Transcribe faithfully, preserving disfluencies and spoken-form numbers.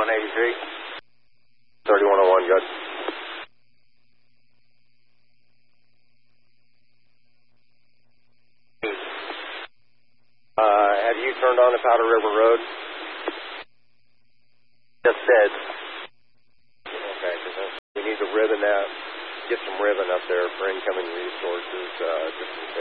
thirty-one eighty-three. thirty-one oh one, good. Uh, have you turned on the Powder River Road? Just said. Okay, because we need to ribbon that, get some ribbon up there for incoming resources, uh, just in case.